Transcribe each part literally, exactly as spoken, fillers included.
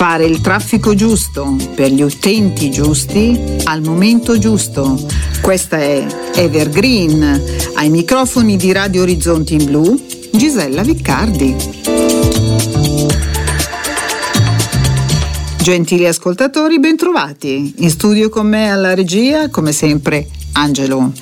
Fare il traffico giusto per gli utenti giusti al momento giusto. Questa è Evergreen. Ai microfoni di Radio Orizzonti in Blu, Gisella Viccardi. Gentili ascoltatori, bentrovati. In studio con me alla regia, come sempre, Angelo.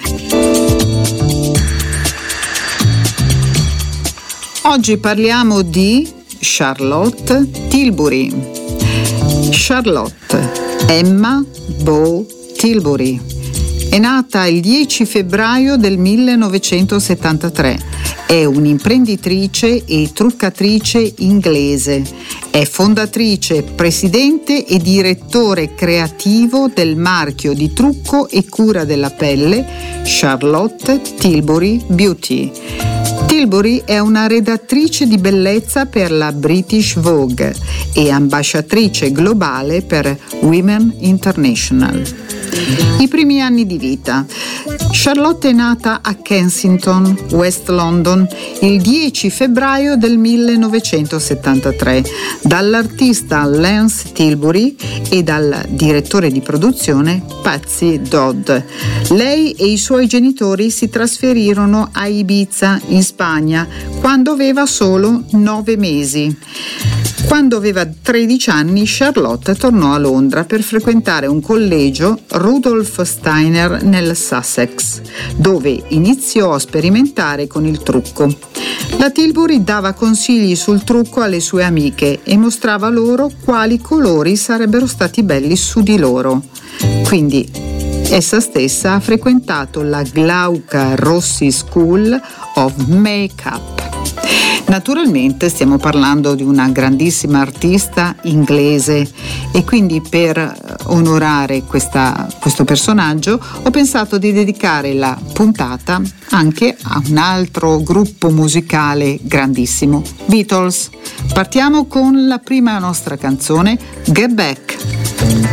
Oggi parliamo di Charlotte Tilbury. Charlotte Emma Bow Tilbury è nata il dieci febbraio del millenovecentosettantatré. È un'imprenditrice e truccatrice inglese. È fondatrice, presidente e direttore creativo del marchio di trucco e cura della pelle Charlotte Tilbury Beauty. Tilbury è una redattrice di bellezza per la British Vogue e ambasciatrice globale per Women International. I primi anni di vita. Charlotte è nata a Kensington, West London, il dieci febbraio del millenovecentosettantatré dall'artista Lance Tilbury e dal direttore di produzione Patsy Dodd. Lei e i suoi genitori si trasferirono a Ibiza, in Spagna, quando aveva solo nove mesi. Quando aveva tredici anni, Charlotte tornò a Londra per frequentare un collegio Rudolf Steiner nel Sussex, dove iniziò a sperimentare con il trucco. La Tilbury dava consigli sul trucco alle sue amiche e mostrava loro quali colori sarebbero stati belli su di loro. Quindi essa stessa ha frequentato la Glauca Rossi School of Makeup. Naturalmente stiamo parlando di una grandissima artista inglese e quindi per onorare questa, questo personaggio ho pensato di dedicare la puntata anche a un altro gruppo musicale grandissimo, Beatles. Partiamo con la prima nostra canzone, Get Back.